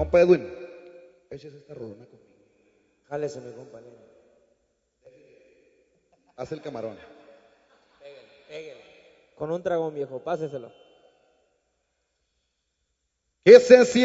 Compa Edwin, échese esta rolona conmigo. Jálese, mi compañero. Haz el camarón. Pégale. Con un dragón, viejo, páseselo. Que se